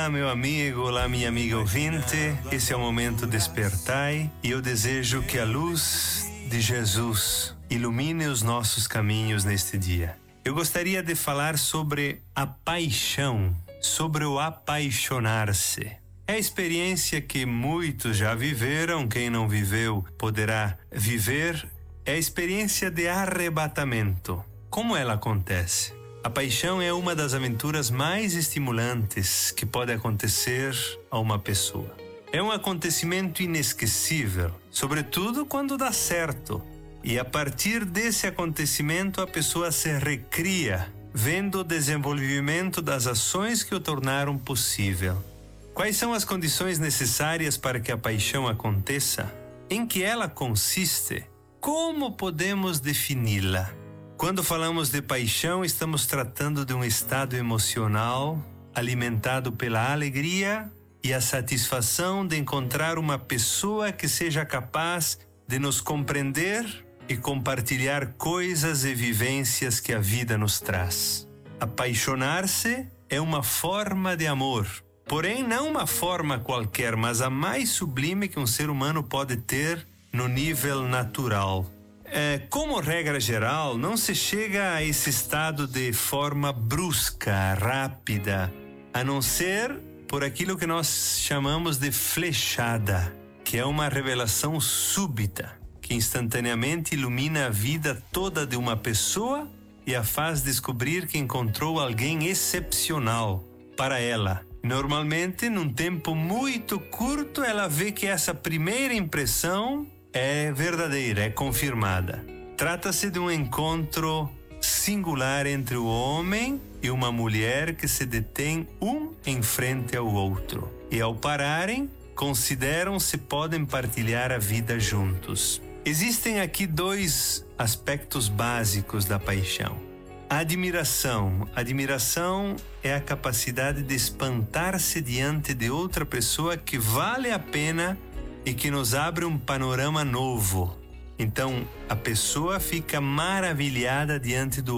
Olá, meu amigo, olá, minha amiga ouvinte. Esse é o Momento Despertai e eu desejo que a luz de Jesus ilumine os nossos caminhos neste dia. Eu gostaria de falar sobre a paixão, sobre o apaixonar-se. É a experiência que muitos já viveram, quem não viveu poderá viver. É a experiência de arrebatamento. Como ela acontece? A paixão é uma das aventuras mais estimulantes que pode acontecer a uma pessoa. É um acontecimento inesquecível, sobretudo quando dá certo. E a partir desse acontecimento a pessoa se recria, vendo o desenvolvimento das ações que o tornaram possível. Quais são as condições necessárias para que a paixão aconteça? Em que ela consiste? Como podemos defini-la? Quando falamos de paixão, estamos tratando de um estado emocional alimentado pela alegria e a satisfação de encontrar uma pessoa que seja capaz de nos compreender e compartilhar coisas e vivências que a vida nos traz. Apaixonar-se é uma forma de amor, porém não uma forma qualquer, mas a mais sublime que um ser humano pode ter no nível natural. Como regra geral, não se chega a esse estado de forma brusca, rápida, a não ser por aquilo que nós chamamos de flechada, que é uma revelação súbita, que instantaneamente ilumina a vida toda de uma pessoa e a faz descobrir que encontrou alguém excepcional para ela. Normalmente, num tempo muito curto, ela vê que essa primeira impressão é verdadeira, é confirmada. Trata-se de um encontro singular entre o homem e uma mulher que se detém um em frente ao outro. E ao pararem, consideram se podem partilhar a vida juntos. Existem aqui dois aspectos básicos da paixão. A admiração. Admiração é a capacidade de espantar-se diante de outra pessoa que vale a pena e que nos abre um panorama novo. Então, a pessoa fica maravilhada diante do